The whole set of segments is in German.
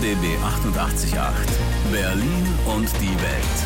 RBB 88.8 Berlin und die Welt.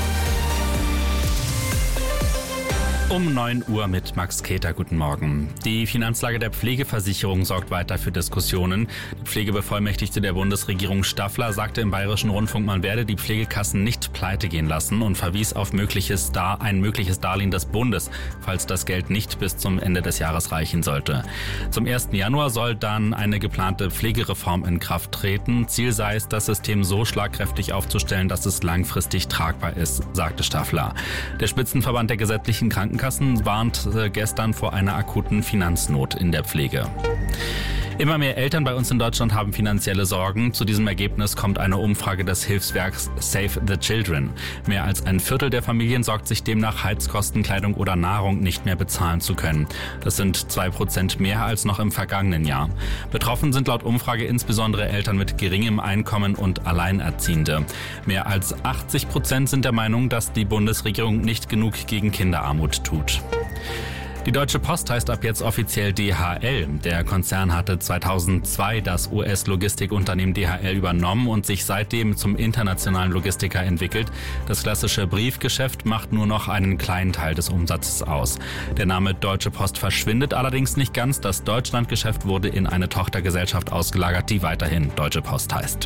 Um 9 Uhr mit Max Keter. Guten Morgen. Die Finanzlage der Pflegeversicherung sorgt weiter für Diskussionen. Die Pflegebevollmächtigte der Bundesregierung Staffler sagte im Bayerischen Rundfunk, man werde die Pflegekassen nicht pleite gehen lassen und verwies auf ein mögliches Darlehen des Bundes, falls das Geld nicht bis zum Ende des Jahres reichen sollte. Zum 1. Januar soll dann eine geplante Pflegereform in Kraft treten. Ziel sei es, das System so schlagkräftig aufzustellen, dass es langfristig tragbar ist, sagte Staffler. Der Spitzenverband der gesetzlichen Krankenkassen warnt gestern vor einer akuten Finanznot in der Pflege. Immer mehr Eltern bei uns in Deutschland haben finanzielle Sorgen. Zu diesem Ergebnis kommt eine Umfrage des Hilfswerks Save the Children. Mehr als ein Viertel der Familien sorgt sich demnach, Heizkosten, Kleidung oder Nahrung nicht mehr bezahlen zu können. Das sind 2% mehr als noch im vergangenen Jahr. Betroffen sind laut Umfrage insbesondere Eltern mit geringem Einkommen und Alleinerziehende. Mehr als 80% sind der Meinung, dass die Bundesregierung nicht genug gegen Kinderarmut tut. Die Deutsche Post heißt ab jetzt offiziell DHL. Der Konzern hatte 2002 das US-Logistikunternehmen DHL übernommen und sich seitdem zum internationalen Logistiker entwickelt. Das klassische Briefgeschäft macht nur noch einen kleinen Teil des Umsatzes aus. Der Name Deutsche Post verschwindet allerdings nicht ganz. Das Deutschlandgeschäft wurde in eine Tochtergesellschaft ausgelagert, die weiterhin Deutsche Post heißt.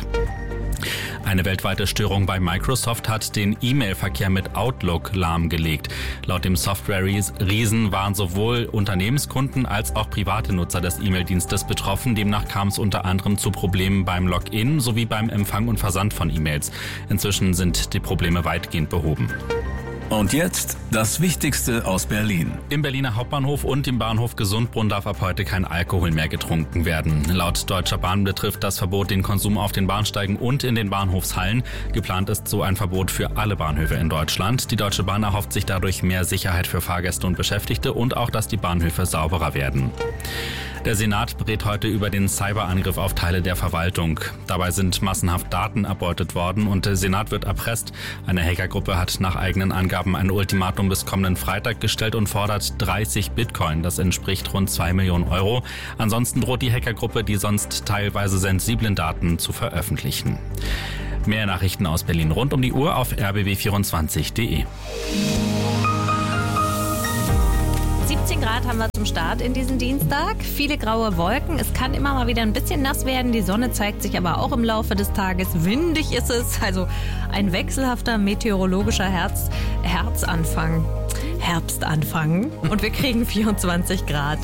Eine weltweite Störung bei Microsoft hat den E-Mail-Verkehr mit Outlook lahmgelegt. Laut dem Software-Riesen waren sowohl Unternehmenskunden als auch private Nutzer des E-Mail-Dienstes betroffen. Demnach kam es unter anderem zu Problemen beim Login sowie beim Empfang und Versand von E-Mails. Inzwischen sind die Probleme weitgehend behoben. Und jetzt das Wichtigste aus Berlin. Im Berliner Hauptbahnhof und im Bahnhof Gesundbrunn darf ab heute kein Alkohol mehr getrunken werden. Laut Deutscher Bahn betrifft das Verbot den Konsum auf den Bahnsteigen und in den Bahnhofshallen. Geplant ist so ein Verbot für alle Bahnhöfe in Deutschland. Die Deutsche Bahn erhofft sich dadurch mehr Sicherheit für Fahrgäste und Beschäftigte und auch, dass die Bahnhöfe sauberer werden. Der Senat berät heute über den Cyberangriff auf Teile der Verwaltung. Dabei sind massenhaft Daten erbeutet worden und der Senat wird erpresst. Eine Hackergruppe hat nach eigenen Angaben ein Ultimatum bis kommenden Freitag gestellt und fordert 30 Bitcoin. Das entspricht rund 2 Millionen Euro. Ansonsten droht die Hackergruppe, die sonst teilweise sensiblen Daten zu veröffentlichen. Mehr Nachrichten aus Berlin rund um die Uhr auf rbb24.de. 17 Grad haben wir zum Start in diesen Dienstag. Viele graue Wolken. Es kann immer mal wieder ein bisschen nass werden. Die Sonne zeigt sich aber auch im Laufe des Tages. Windig ist es. Also ein wechselhafter meteorologischer Herbstanfang. Und wir kriegen 24 Grad.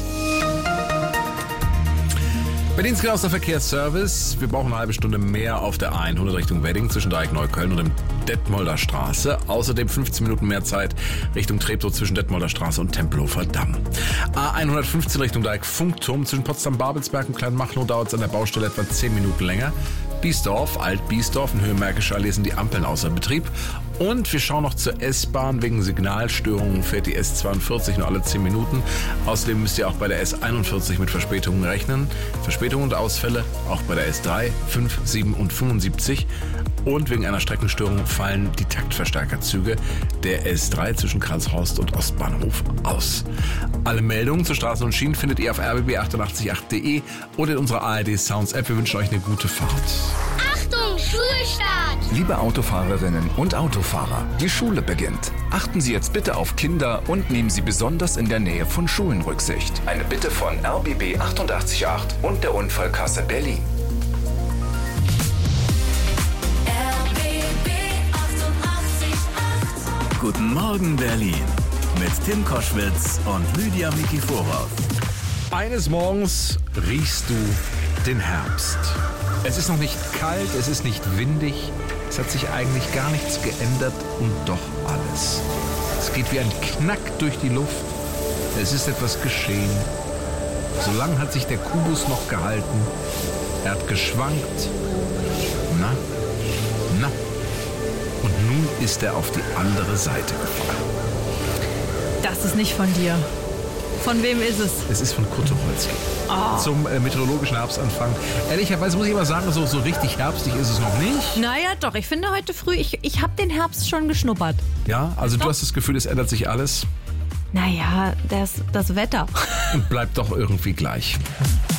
Berlins genauester Verkehrsservice. Wir brauchen eine halbe Stunde mehr auf der A100 Richtung Wedding zwischen Dreieck-Neukölln und dem Detmolder Straße. Außerdem 15 Minuten mehr Zeit Richtung Treptow zwischen Detmolder Straße und Tempelhofer Damm. A115 Richtung Dreieck-Funkturm zwischen Potsdam-Babelsberg und Kleinmachnow dauert es an der Baustelle etwa 10 Minuten länger. Biesdorf, Alt-Biesdorf in Höhe Märkische Allee sind die Ampeln außer Betrieb. Und wir schauen noch zur S-Bahn. Wegen Signalstörungen fährt die S42 nur alle 10 Minuten. Außerdem müsst ihr auch bei der S41 mit Verspätungen rechnen. Verspätungen und Ausfälle auch bei der S3, 5, 7 und 75. Und wegen einer Streckenstörung fallen die Taktverstärkerzüge der S3 zwischen Karlshorst und Ostbahnhof aus. Alle Meldungen zu Straßen und Schienen findet ihr auf rbb888.de oder in unserer ARD Sounds App. Wir wünschen euch eine gute Fahrt. Achtung, Schulstart! Liebe Autofahrerinnen und Autofahrer, die Schule beginnt. Achten Sie jetzt bitte auf Kinder und nehmen Sie besonders in der Nähe von Schulen Rücksicht. Eine Bitte von RBB 88.8 und der Unfallkasse Berlin. Guten Morgen Berlin mit Tim Koschwitz und Lydia Mikiforov. Eines Morgens riechst du den Herbst. Es ist noch nicht kalt, es ist nicht windig, es hat sich eigentlich gar nichts geändert und doch alles. Es geht wie ein Knack durch die Luft, es ist etwas geschehen. So lange hat sich der Kubus noch gehalten, er hat geschwankt. Na. Und nun ist er auf die andere Seite gefallen. Das ist nicht von dir. Von wem ist es? Es ist von Kurt Tucholsky. Zum meteorologischen Herbstanfang. Ehrlicherweise muss ich aber sagen, so richtig herbstig ist es noch nicht. Naja, doch. Ich finde heute früh, ich habe den Herbst schon geschnuppert. Ja, also du hast das Gefühl, es ändert sich alles. Naja, das Wetter. Und bleibt doch irgendwie gleich.